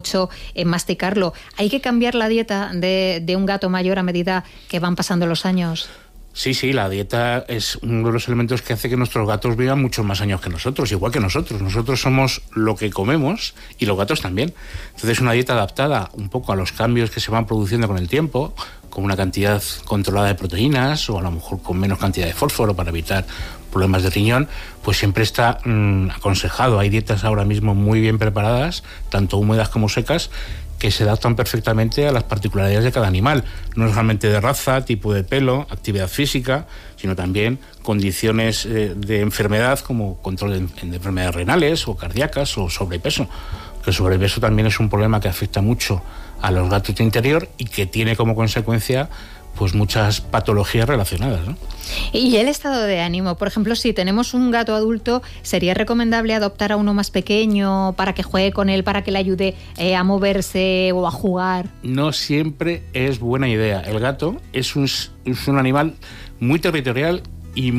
mucho masticarlo. ¿Hay que cambiar la dieta de un gato mayor a medida que van pasando los años? Sí, la dieta es uno de los elementos que hace que nuestros gatos vivan muchos más años que nosotros, igual que nosotros. Nosotros somos lo que comemos y los gatos también. Entonces, una dieta adaptada un poco a los cambios que se van produciendo con el tiempo, con una cantidad controlada de proteínas o a lo mejor con menos cantidad de fósforo para evitar problemas de riñón, pues siempre está aconsejado. Hay dietas ahora mismo muy bien preparadas, tanto húmedas como secas, que se adaptan perfectamente a las particularidades de cada animal, no solamente de raza, tipo de pelo, actividad física, sino también condiciones de enfermedad como control de enfermedades renales o cardíacas o sobrepeso. Que el sobrepeso también es un problema que afecta mucho a los gatos de interior y que tiene como consecuencia pues muchas patologías relacionadas, ¿no? Y el estado de ánimo, por ejemplo, si tenemos un gato adulto, ¿sería recomendable adoptar a uno más pequeño para que juegue con él, para que le ayude a moverse o a jugar? No siempre es buena idea. El gato es un animal muy territorial y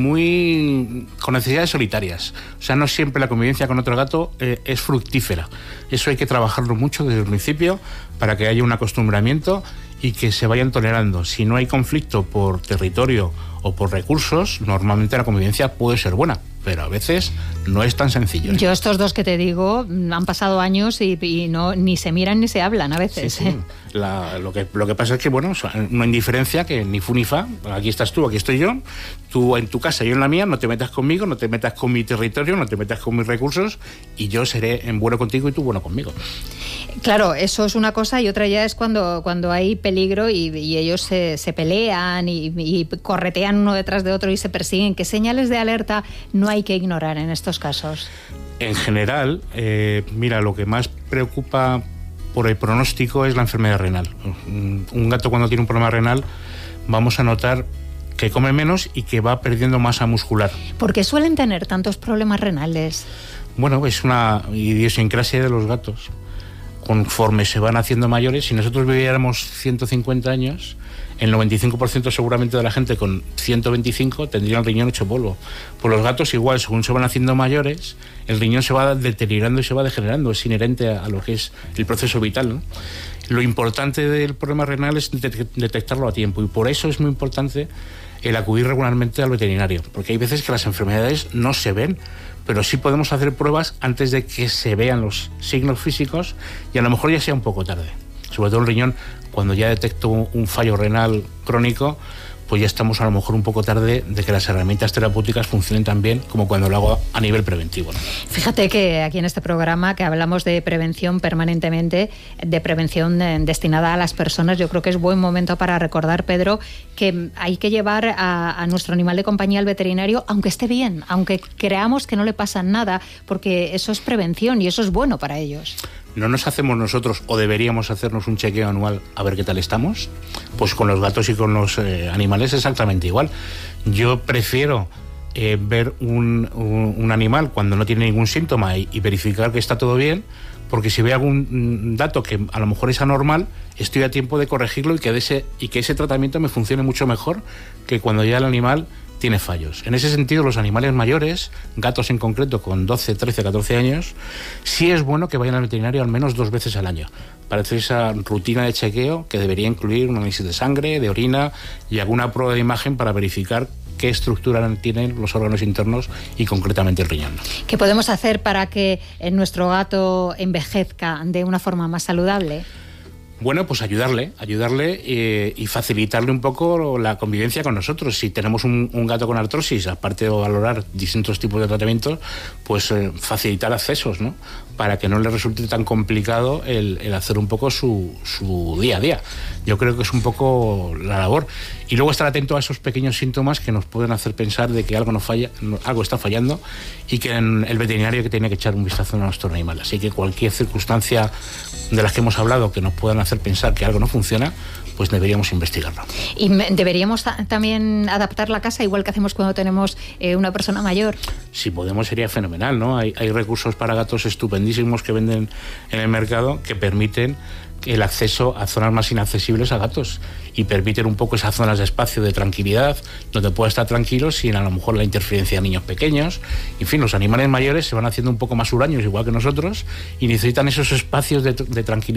muy con necesidades solitarias. O sea, no siempre la convivencia con otro gato es fructífera. Eso hay que trabajarlo mucho desde el principio para que haya un acostumbramiento y que se vayan tolerando. Si no hay conflicto por territorio o por recursos, normalmente la convivencia puede ser buena, pero a veces no es tan sencillo. Yo estos dos que te digo, han pasado años y no, ni se miran ni se hablan a veces. Sí. Lo que pasa es que, bueno, no hay diferencia, que ni fu ni fa, aquí estás tú, aquí estoy yo, tú en tu casa, yo en la mía, no te metas conmigo, no te metas con mi territorio, no te metas con mis recursos, y yo seré bueno contigo y tú bueno conmigo. Claro, eso es una cosa, y otra ya es cuando hay peligro y ellos se pelean y corretean uno detrás de otro y se persiguen. ¿Qué señales de alerta no hay que ignorar en estos casos? En general, mira, lo que más preocupa por el pronóstico es la enfermedad renal. Un gato, cuando tiene un problema renal, vamos a notar que come menos y que va perdiendo masa muscular. ¿Por qué suelen tener tantos problemas renales? Bueno, es una idiosincrasia de los gatos. Conforme se van haciendo mayores, si nosotros viviéramos 150 años, el 95% seguramente de la gente con 125 tendría el riñón hecho polvo. Pues los gatos igual, según se van haciendo mayores, el riñón se va deteriorando y se va degenerando. Es inherente a lo que es el proceso vital, ¿no? Lo importante del problema renal es detectarlo a tiempo, y por eso es muy importante el acudir regularmente al veterinario, porque hay veces que las enfermedades no se ven, pero sí podemos hacer pruebas antes de que se vean los signos físicos, y a lo mejor ya sea un poco tarde. Sobre todo el riñón, cuando ya detecto un fallo renal crónico, pues ya estamos a lo mejor un poco tarde de que las herramientas terapéuticas funcionen tan bien como cuando lo hago a nivel preventivo, ¿no? Fíjate que aquí en este programa, que hablamos de prevención permanentemente, de prevención destinada a las personas, yo creo que es buen momento para recordar, Pedro, que hay que llevar a nuestro animal de compañía al veterinario, aunque esté bien, aunque creamos que no le pasa nada, porque eso es prevención y eso es bueno para ellos. ¿No nos hacemos nosotros, o deberíamos hacernos, un chequeo anual a ver qué tal estamos? Pues con los gatos y con los animales exactamente igual. Yo prefiero ver un animal cuando no tiene ningún síntoma y verificar que está todo bien, porque si veo algún dato que a lo mejor es anormal, estoy a tiempo de corregirlo y que ese tratamiento me funcione mucho mejor que cuando ya el animal tiene fallos. En ese sentido, los animales mayores, gatos en concreto con 12, 13, 14 años, sí es bueno que vayan al veterinario al menos 2 veces al año para hacer esa rutina de chequeo que debería incluir un análisis de sangre, de orina y alguna prueba de imagen para verificar qué estructura tienen los órganos internos y concretamente el riñón. ¿Qué podemos hacer para que nuestro gato envejezca de una forma más saludable? Bueno, pues ayudarle y facilitarle un poco la convivencia con nosotros. Si tenemos un gato con artrosis, aparte de valorar distintos tipos de tratamientos, pues facilitar accesos, ¿no? Para que no le resulte tan complicado el hacer un poco su día a día. Yo creo que es un poco la labor. Y luego estar atento a esos pequeños síntomas que nos pueden hacer pensar de que algo está fallando y que el veterinario que tiene que echar un vistazo a nuestro animal. Así que cualquier circunstancia de las que hemos hablado que nos puedan hacer pensar que algo no funciona, pues deberíamos investigarlo. Y deberíamos también adaptar la casa igual que hacemos cuando tenemos una persona mayor. Si podemos sería fenomenal, ¿no? Hay recursos para gatos estupendísimos que venden en el mercado que permiten el acceso a zonas más inaccesibles a gatos y permiten un poco esas zonas de espacio de tranquilidad donde pueda estar tranquilo sin a lo mejor la interferencia de niños pequeños. En fin, los animales mayores se van haciendo un poco más huraños igual que nosotros y necesitan esos espacios de tranquilidad